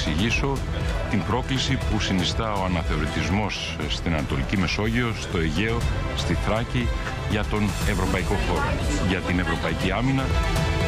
εξηγήσω την πρόκληση που συνιστά ο αναθεωρητισμός στην Ανατολική Μεσόγειο, στο Αιγαίο, στη Θράκη για τον ευρωπαϊκό χώρο, για την ευρωπαϊκή άμυνα